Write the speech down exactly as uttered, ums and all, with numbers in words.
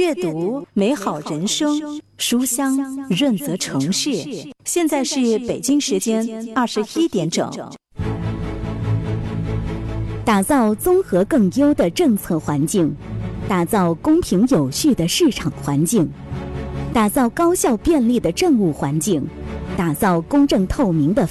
阅读美好人生，书香润泽城市。现在是北京时间二十一点整。 打造综合更优的政策环境，打造公平有序的市场环境，打造高效便利的政务环境，打造公正透明的